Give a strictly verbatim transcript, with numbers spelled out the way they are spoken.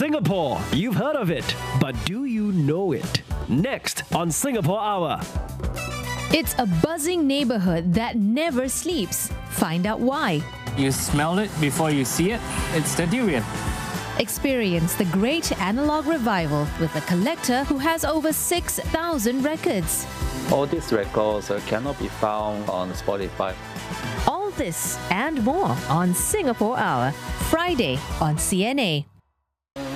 Singapore. You've heard of it, but do you know it? Next on Singapore Hour. It's a buzzing neighborhood that never sleeps. Find out why. You smell it before you see it. It's the durian. Experience the great analog revival with a collector who has over six thousand records. All these records uh, cannot be found on Spotify. All this and more on Singapore Hour, Friday on C N A.